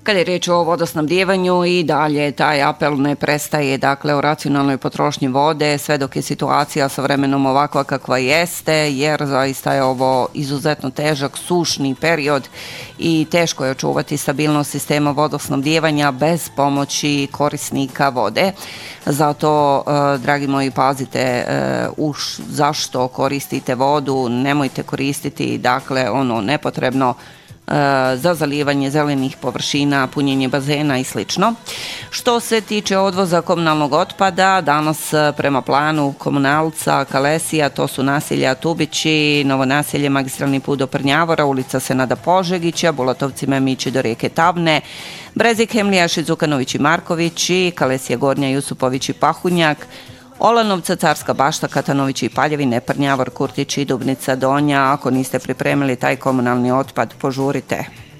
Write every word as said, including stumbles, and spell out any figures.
Kada je reč o vodosnabdijevanju i dalje taj apel ne prestaje, dakle o racionalnoj potrošnji vode sve dok je situacija sa vremenom ovakva kakva jeste, jer zaista je ovo izuzetno težak sušni period i teško je očuvati stabilnost sistema vodosnabdijevanja bez pomoći korisnika vode. Zato, dragi moji, pazite už zašto koristite vodu, nemojte koristiti dakle ono nepotrebno za zalivanje zelenih površina, punjenje bazena i slično. Što se tiče odvoza komunalnog otpada, danas prema planu komunalca Kalesija, to su naselja Tubići, Novo naselje, magistralni put do Prnjavora, ulica Senada Požegića, Bulatovci Memići do rijeke Tavne, Brezik, Hemlijaši, Zukanović i Marković, Kalesija Gornja, Jusupović i Pahunjak, Olanovca, Carska bašta, Katanović i Paljevine, Prnjavor, Kurtić i Dubnica Donja. Ako niste pripremili taj komunalni otpad, požurite.